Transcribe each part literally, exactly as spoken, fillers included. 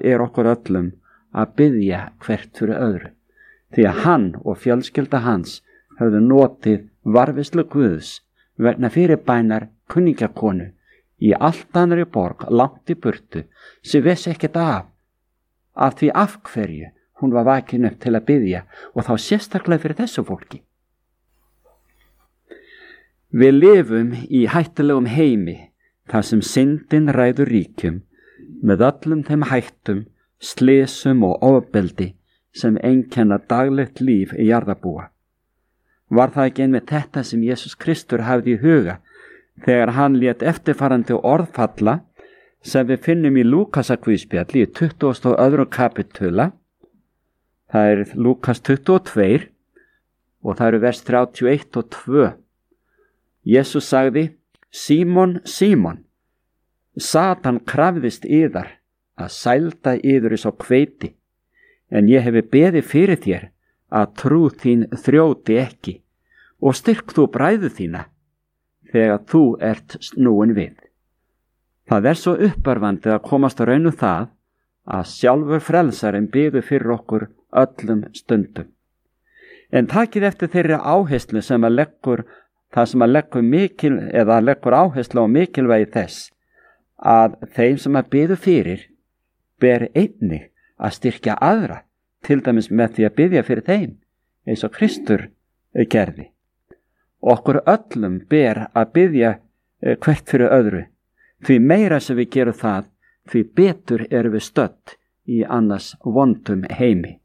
er okkur öllum að biðja hvert fyrir öðru, því að hann og fjölskylda hans höfðu notið varðveislu Guðs vegna fyrirbænar kunningjakonu í allt annarri borg langt í burtu sem vissi ekkert af, af því af hverju hún var vakin upp til að biðja, og þá sérstaklega fyrir þessu fólki. Við lifum í hættulegum heimi þar sem syndin ræður ríkjum með öllum þeim hættum, slysum og ofbeldi sem einkenna daglegt líf í jarðarbúa. Var það ekki einmitt þetta sem Jesús Kristur hafði í huga þegar hann lét eftirfarandi orðfalla sem við finnum í Lúkasarguðspjalli í tuttugasta og öðrum kapitula? Það er Lúkas tuttugu og tvö og það eru vers þrjátíu og eitt og tvö. Jesús sagði: Símon, Símon, Satan krafðist yðar að sælda yður eins og hveiti, en ég hefi beðið fyrir þér að trú þín þrjóti ekki, og styrk þú bræðu þína þegar þú ert snúin við. Það er svo uppörvandi að komast að raunu það að sjálfur frelsarinn biður fyrir okkur öllum stundum. En takið eftir þeirri áherslu sem að leggur, það sem að leggur mikil, eða leggur áherslu á mikilvægi þess að þeim sem að biður fyrir ber einnig að styrkja aðra, til dæmis með því að biðja fyrir þeim, eins og Kristur gerði. Okkur öllum ber að biðja hvert fyrir öðru, því meira sem við gerum það, því betur erum við stödd í annars vondum heimi.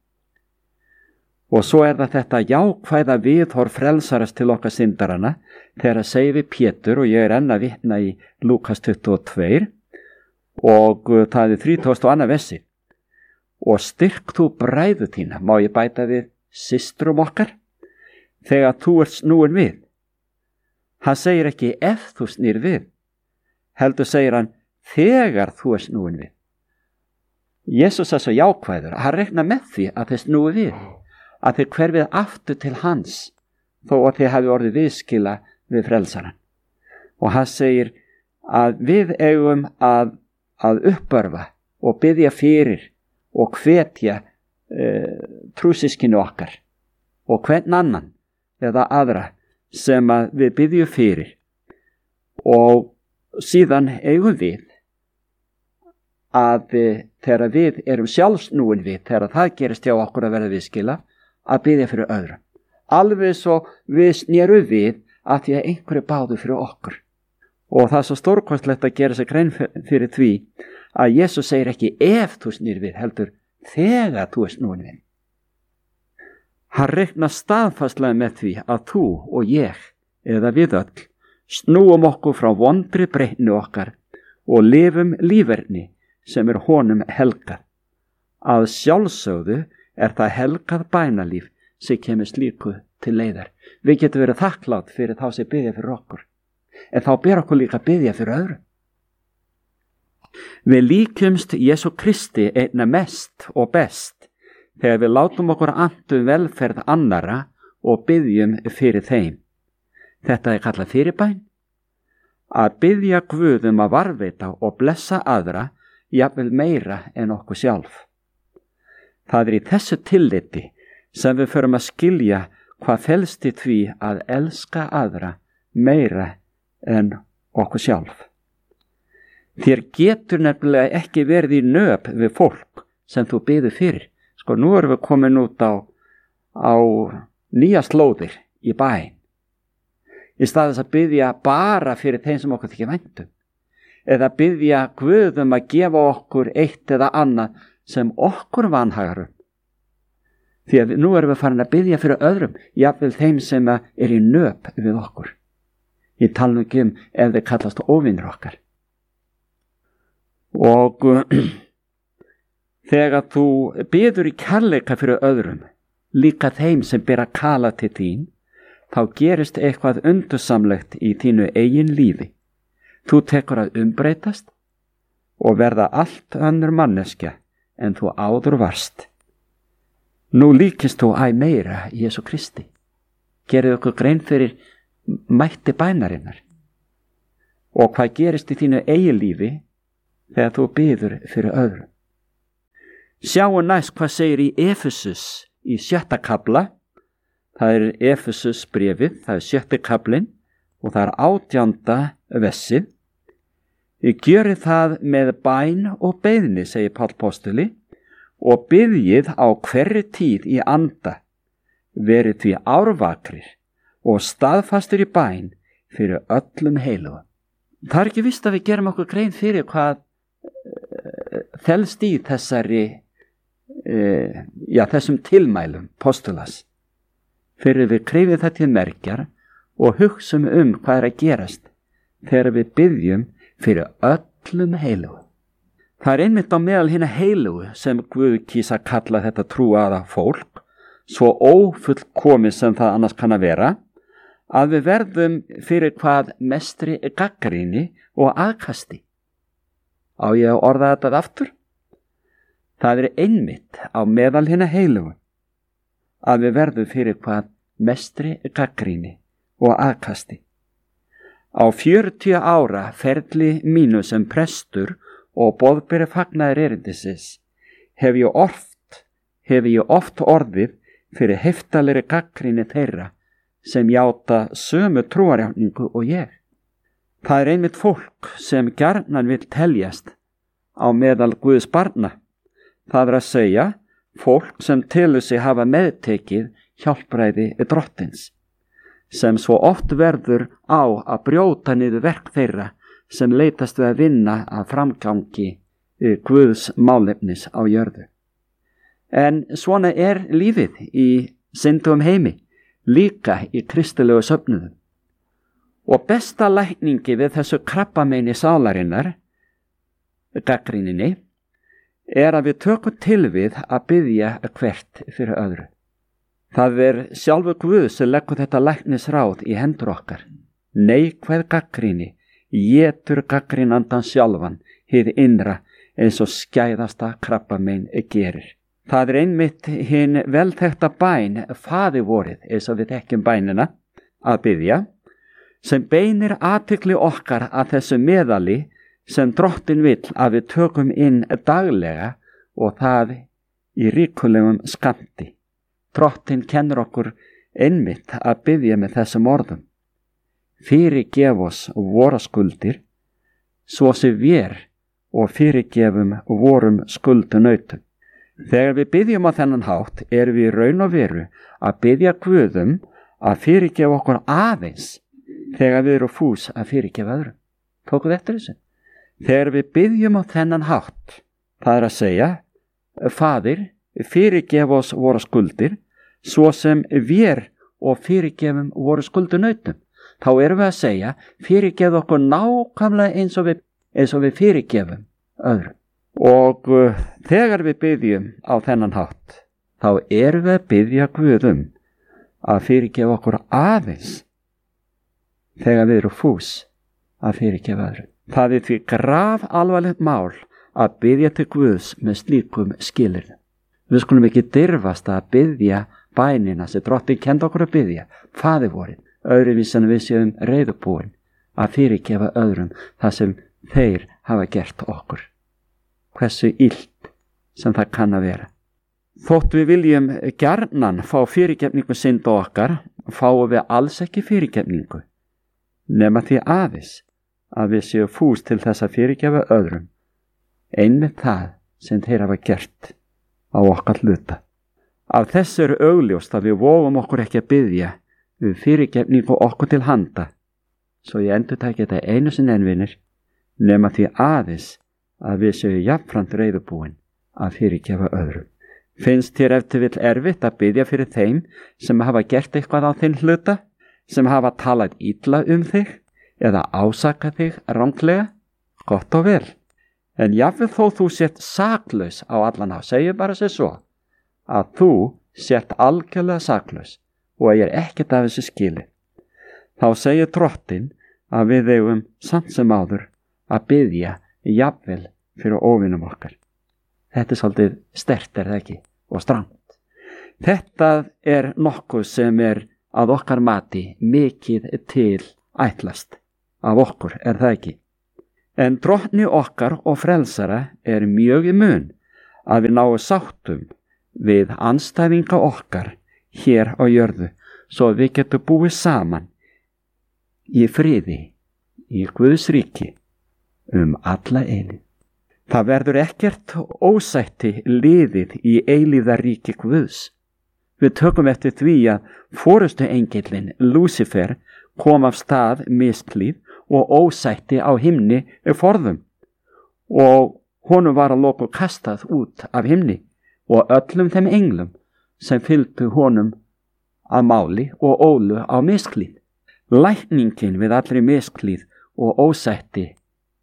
Og svo er það þetta jákvæða viðhorf frelsarast til okkar syndarana, þegar að segja við Pétur, og ég er enn að vitna í Lúkas tuttugu og tvö, og það er þrítugasta og annað versi. Og styrk þú bræðu þína, má ég bæta við systrum okkar, þegar þú ert snúin við. Hann segir ekki ef þú snýr við, heldur segir hann þegar þú ert snúin við. Jesús er svo jákvæður, hann rekna með því að þeir snúi við, að þeir hverfið aftur til hans, þó að þeir hafi orðið viðskila við frelsaran. Og hann segir að við eigum að, að uppörfa og biðja fyrir og hvetja e, trúsískinu okkar og hvern annan eða aðra sem að við biðjum fyrir, og síðan eigum við að e, þegar við erum sjálfsnúin við, þegar það gerist hjá okkur að verða viðskila, að biðja fyrir öðru. Alveg svo við snérum við að því að einhverju báðu fyrir okkur. Og það er svo stórkostlegt að gera sig grein fyrir því að Jesús segir ekki ef þú snýr við, heldur þegar þú er snúin við. Hann reiknar staðfastlega með því að þú og ég, eða við öll, snúum okkur frá vondri breytni okkar og lifum líferni sem er honum helgað. Að sjálfsögðu er það helgað bænalíf sem kemur slíku til leiðar. Við getum verið þakklátt fyrir þá sem biðja fyrir okkur, en þá ber okkur líka biðja fyrir öðru. Við líkjumst Jesú Kristi einna mest og best þegar við látum okkur andu velferð annara og biðjum fyrir þeim. Þetta er kallað fyrirbæn. Að biðja Guð um að varðveita og blessa aðra, jafnvel meira en okkur sjálf. Það er í þessu tilliti sem við förum að skilja hvað felst í því að elska aðra meira en okkur sjálf. Þér getur nefnilega ekki verið í nöp við fólk sem þú biður fyrir. Sko, nú erum við komin út á, á nýja slóðir í bæinn. Í stað þess að biðja bara fyrir þeim sem okkur þykir vænt um, eða biðja Guð um að gefa okkur eitt eða annað sem okkur vanhagar um. Því að nú erum við farin að biðja fyrir öðrum, jafnvel þeim sem er í nöp við okkur. Ég tala nú ekki um ef þeir kallast óvinir okkar. Og þegar þú biður í kærleika fyrir öðrum, líka þeim sem ber að kala til þín, þá gerist eitthvað undursamlegt í þínu eigin lífi. Þú tekur að umbreytast og verða allt önnur manneskja en þú áður varst. Nú líkist þú æ meira Jesú Kristi. Gerðu okkur grein fyrir mætti bænarinnar. Og hvað gerist í þínu eigin lífi þegar þú biður fyrir öðrum. Sjáum næst hvað segir í Efesus í sjötta kafla. Það er Efesus bréfið, það er sjötti kaflinn og það er átjánda vessið. Ég gjöri það með bæn og beiðni, segir Páll postuli, og biðjið á hverri tíð í anda, verið því árvakrir og staðfastur í bæn fyrir öllum heilugum. Það er ekki víst að við gerum okkur grein fyrir hvað uh, þelst í þessari, uh, já, þessum tilmælum postulas. Fyrir við krefið það til merkjar og hugsum um hvað er að gerast þegar við biðjum fyrir öllum heilugum. Það er einmitt á meðal hinna heilugu sem Guð kýs að kalla þetta trúaða fólk, svo ófullkomið sem það annars kann að vera, að við verðum fyrir hvað mestri gagnrýni og aðkasti. Á ég að orða þetta aftur? Það er einmitt á meðal hinna heilugu að við verðum fyrir hvað mestri gagnrýni og aðkasti. Á fjörutíu ára ferli mínu sem prestur og boðberi fagnaðar erindisins hef ég oft, hef ég oft orðið fyrir heftalegri gagnrýni þeirra sem játa sömu trúarjátningu og ég. Það er einmitt fólk sem gjarnan vill teljast á meðal Guðs barna. Það er að segja fólk sem telur sig hafa meðtekið hjálpræði drottins, sem svo oft verður á að brjóta niður verk þeirra sem leitast við að vinna að framgangi Guðs málefnis á jörðu. En svona er lífið í syndugum heimi, líka í kristilegu söfnuðum. Og besta lækningi við þessu krabbameini sálarinnar, gagnrýninni, er að við tökum til við að biðja hvert fyrir öðru. Það er sjálfur Guð sem leggur þetta læknisráð í hendur okkar. Neikvæð gagnrýni étur gagnrýnandan sjálfan hið innra eins og skæðasta krabbamein gerir. Það er einmitt hinn velþekta bæn Faðir vorið, eins og við þekkjum bænina, að biðja, sem beinir athygli okkar að þessu meðali sem drottin vill að við tökum inn daglega og það í ríkulegum skammti. Drottin kennir okkur einmitt að biðja með þessum orðum. Fyrirgef oss vora skuldir, svo sem við og fyrirgefum vorum skuldunautum. Þegar við biðjum á þennan hátt erum við í raun og veru að biðja Guðum að fyrirgefa okkur aðeins þegar við erum fús að fyrirgefa öðrum. Tókuð eftir þessu? Þegar við biðjum á þennan hátt, það er að segja, Faðir, fyrirgef oss voru skuldir, svo sem við og fyrirgefum voru skuldunautum. Þá erum við að segja, fyrirgef okkur nákvæmlega eins og við, eins og við fyrirgefum öðrum. Og uh, þegar við biðjum á þennan hátt, þá erum við að biðja Guðum að fyrirgefa okkur aðeins þegar við erum fús að fyrirgefa öðrum. Það er því graf alvarlegt mál að biðja til Guðs með slíkum skilyrðum. Við skulum ekki dirfast að biðja bænina sem drottin kenndi okkur að biðja, Faðir vorið, öðruvís en við séum reiðubúin að fyrirgefa öðrum það sem þeir hafa gert okkur. Hversu illt sem það kann að vera. Þótt við viljum gjarnan fá fyrirgefningu synda okkar, fáum við alls ekki fyrirgefningu, nema því aðeins að við séum fús til þess að fyrirgefa öðrum, einmitt það sem þeir hafa gert á okkar hluta. Af þessu er augljóst að við vofum okkur ekki að biðja við fyrirgefningu okkur til handa, svo ég endurtæki þetta einu sinni envinir, nema því aðeins að við séum jafnframt reiðubúin að fyrirgefa öðrum. Finnst þér eftir vill erfitt að biðja fyrir þeim sem hafa gert eitthvað á þinn hluta, sem hafa talað illa um þig eða ásakað þig ranglega? Gott og vel. En jafnvel þó þú sért saklaus á allan hátt, segju bara sér svo, að þú sért algjörlega saklaus og ég er ekkert af þessu skili. Þá segir drottin að við eigum samt sem áður að biðja jafnvel fyrir óvinum okkar. Þetta er svolítið sterkt, er það ekki, og strangt. Þetta er nokkuð sem er að okkar mati mikið til ætlast af okkur, er það ekki? En drottni okkar og frelsara er mjög í mun að við náum sáttum við andstæðinga okkar hér á jörðu, svo við getum búið saman í friði í Guðs ríki um alla eilífð. Það verður ekkert ósætti liðið í eilífðaríki Guðs. Við tökum eftir því að forustu engillinn Lúsífer kom af stað misklíð og ósætti á himni forðum, og honum var að lokum kastað út af himni og öllum þeim englum sem fylgdu honum að máli og ólu á misklíð. Lækningin við allri misklíð og ósætti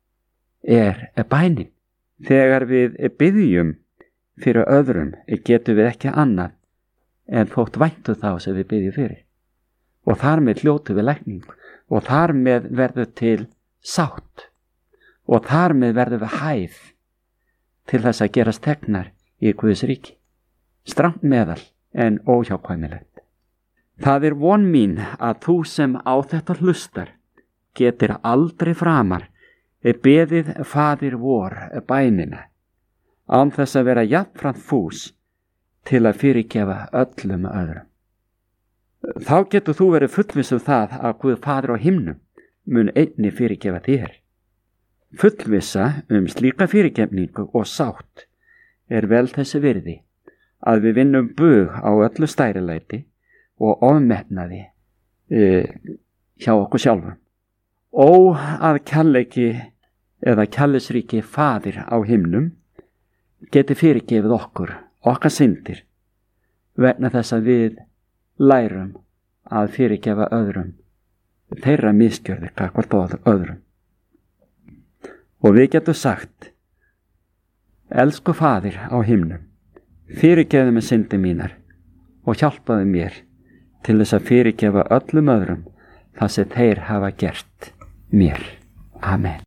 er bænin. Þegar við biðjum fyrir öðrum getum við ekki annað en þótt væntu þá sem við biðjum fyrir, og þar með hljótu við lækning, og þar með verður til sátt, og þar með verður við hæð til þess að gerast þegnar í Guðs ríki. Strangt meðal en óhjákvæmilegt. Það er von mín að þú sem á þetta hlustar getur aldrei framar beðið Faðir vor bænina án þess að vera jafnframt fús til að fyrirgefa öllum öðrum. Þá getur þú verið fullviss um það að Guð Faðir á himnum mun einni fyrirgefa þér. Fullvissa um slíka fyrirgefningu og sátt er vel þessi virði að við vinnum bug á öllu stærilæti og ofmetnaði e, hjá okkur sjálfum. Ó að kærleiki eða kærleysríki Faðir á himnum geti fyrirgefið okkur okkar syndir vegna þess að við lærum að fyrirgefa öðrum þeirra misgjörðir gagnvart öðrum. Og við getum sagt: Elsku Faðir á himnum, fyrirgefðu mér syndir mínar og hjálpaðu mér til þess að fyrirgefa öllum öðrum það sem þeir hafa gert mér. Amen.